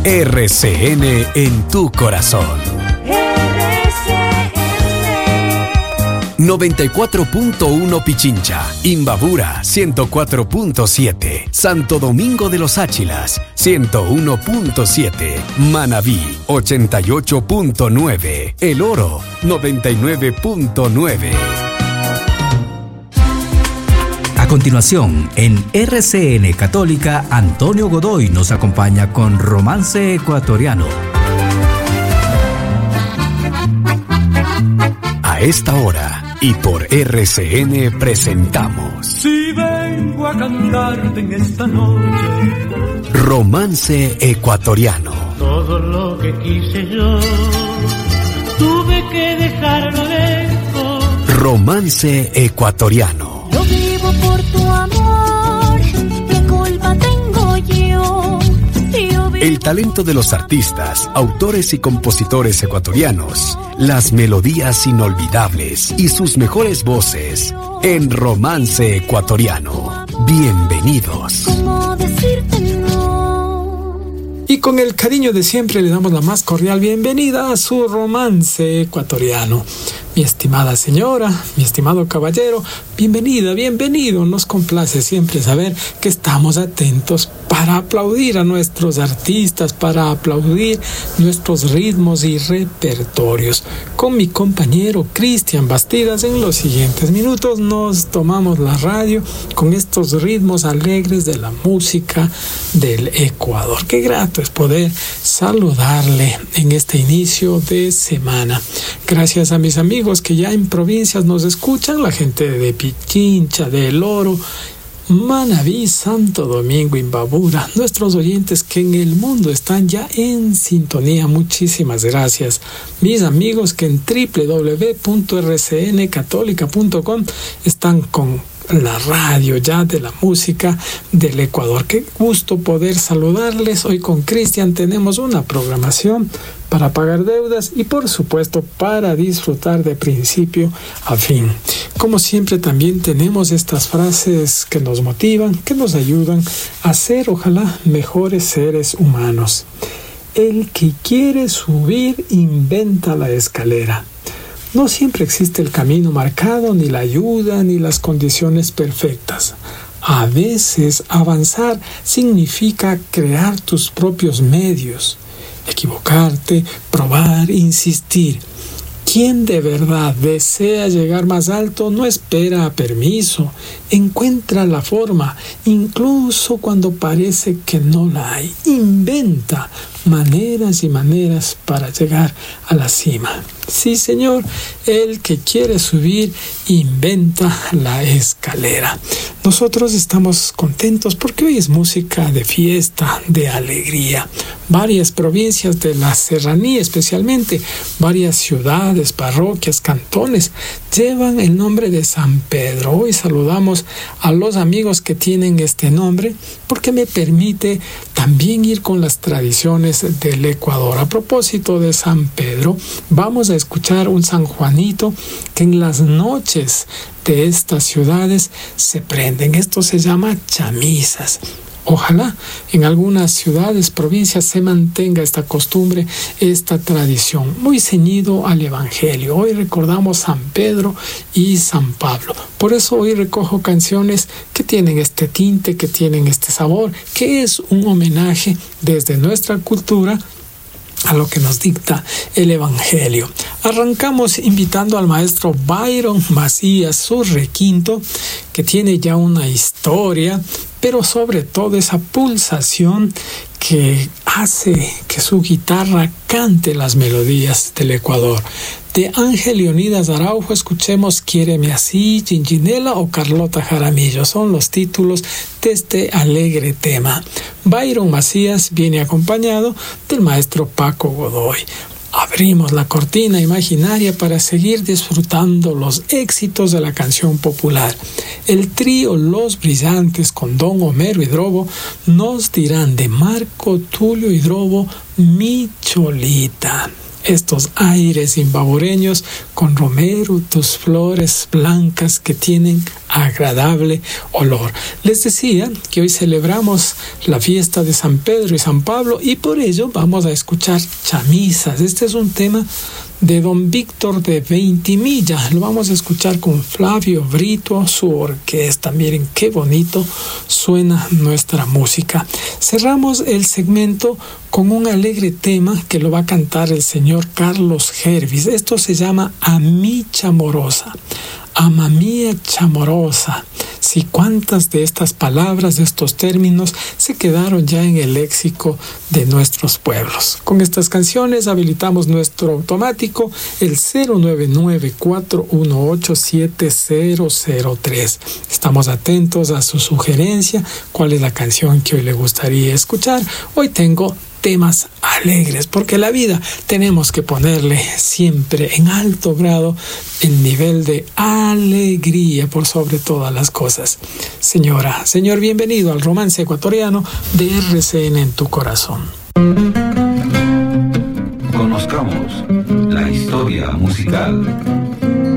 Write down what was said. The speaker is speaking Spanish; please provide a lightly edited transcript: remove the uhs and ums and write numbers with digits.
RCN en tu corazón. RCN 94.1 Pichincha, Imbabura 104.7, Santo Domingo de los Áchilas 101.7, Manabí 88.9, El Oro 99.9. A continuación, en RCN Católica, Antonio Godoy nos acompaña con Romance Ecuatoriano. A esta hora y por RCN presentamos Si vengo a cantarte en esta noche Romance Ecuatoriano. todo lo que quise yo, tuve que dejarlo lejos. Romance Ecuatoriano. Yo vivo por tu amor, ¿qué culpa tengo yo? El talento de los artistas, autores y compositores ecuatorianos, las melodías inolvidables y sus mejores voces en Romance Ecuatoriano. Bienvenidos. ¿Cómo decirte no? Y con el cariño de siempre le damos la más cordial bienvenida a su Romance Ecuatoriano. Mi estimada señora, mi estimado caballero, bienvenida, bienvenido. Nos complace siempre saber que estamos atentos para aplaudir a nuestros artistas, para aplaudir nuestros ritmos y repertorios. Con mi compañero Cristian Bastidas, en los siguientes minutos nos tomamos la radio con estos ritmos alegres de la música del Ecuador. Qué grato es poder saludarle en este inicio de semana. Gracias a mis amigos que ya en provincias nos escuchan, la gente de Pichincha, de El Oro, Manabí, Santo Domingo, Imbabura, nuestros oyentes que en el mundo están ya en sintonía. Muchísimas gracias. Mis amigos que en www.rcncatólica.com están con la radio ya de la música del Ecuador. Qué gusto poder saludarles. Hoy con Cristian tenemos una programación para pagar deudas y por supuesto para disfrutar de principio a fin. Como siempre también tenemos estas frases que nos motivan, que nos ayudan a ser ojalá mejores seres humanos. El que quiere subir inventa la escalera. No siempre existe el camino marcado, ni la ayuda, ni las condiciones perfectas. A veces avanzar significa crear tus propios medios, equivocarte, probar, insistir. Quien de verdad desea llegar más alto no espera a permiso, encuentra la forma, incluso cuando parece que no la hay. Inventa maneras y maneras para llegar a la cima. Sí, señor, el que quiere subir inventa la escalera. Nosotros estamos contentos porque hoy es música de fiesta, de alegría. Varias provincias de la serranía, especialmente varias ciudades, parroquias, cantones, llevan el nombre de San Pedro. Hoy saludamos a los amigos que tienen este nombre porque me permite también ir con las tradiciones del Ecuador. A propósito de San Pedro, vamos a escuchar un San Juanito que en las noches de estas ciudades se prenden. Esto se llama chamisas. Ojalá en algunas ciudades, provincias se mantenga esta costumbre, esta tradición, muy ceñido al Evangelio. Hoy recordamos San Pedro y San Pablo. Por eso hoy recojo canciones que tienen este tinte, que tienen este sabor, que es un homenaje desde nuestra cultura a lo que nos dicta el Evangelio. Arrancamos invitando al maestro Byron Macías, su requinto, que tiene ya una historia, pero sobre todo esa pulsación que hace que su guitarra cante las melodías del Ecuador. De Ángel Leonidas Araujo escuchemos Quiéreme Así, Ginginela o Carlota Jaramillo. Son los títulos de este alegre tema. Byron Macías viene acompañado del maestro Paco Godoy. Abrimos la cortina imaginaria para seguir disfrutando los éxitos de la canción popular. El trío Los Brillantes con Don Homero Hidrobo nos dirán de Marco Tulio Hidrobo, Mi Cholita. estos aires imbabureños con romero, tus flores blancas que tienen agradable olor. Les decía que hoy celebramos la fiesta de San Pedro y San Pablo y por ello vamos a escuchar chamisas. Este es un tema de don Víctor de Veintimilla. Lo vamos a escuchar con Flavio Brito, su orquesta. Miren qué bonito suena nuestra música. Cerramos el segmento con un alegre tema que lo va a cantar el señor Carlos Hervis. Esto se llama Amicha Morosa. Ama mía chamorosa. Sí, cuántas de estas palabras, de estos términos, se quedaron ya en el léxico de nuestros pueblos. Con estas canciones habilitamos nuestro automático, el 099-418-7003. Estamos atentos a su sugerencia, cuál es la canción que hoy le gustaría escuchar. Hoy tengo temas alegres, porque la vida tenemos que ponerle siempre en alto grado el nivel de alegría por sobre todas las cosas. Señora, señor, bienvenido al Romance Ecuatoriano de RCN en tu corazón. Conozcamos la historia musical.